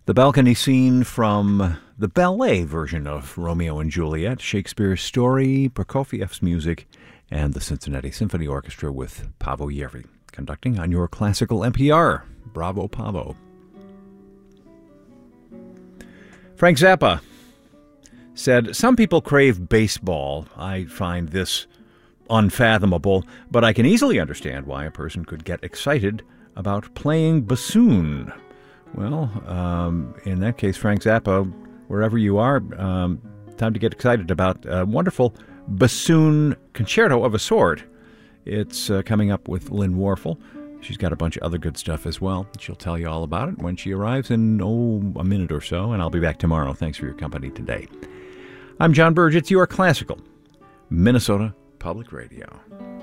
The balcony scene from the ballet version of Romeo and Juliet, Shakespeare's story, Prokofiev's music, and the Cincinnati Symphony Orchestra with Paavo Järvi conducting on your classical NPR. Bravo, Paavo. Frank Zappa said, "Some people crave baseball. I find this unfathomable, but I can easily understand why a person could get excited about playing bassoon." Well, in that case, Frank Zappa, wherever you are, time to get excited about a wonderful bassoon concerto of a sort. It's coming up with Lynn Warfel. She's got a bunch of other good stuff as well. She'll tell you all about it when she arrives in, a minute or so, and I'll be back tomorrow. Thanks for your company today. I'm John Burge. It's your classical Minnesota Public Radio.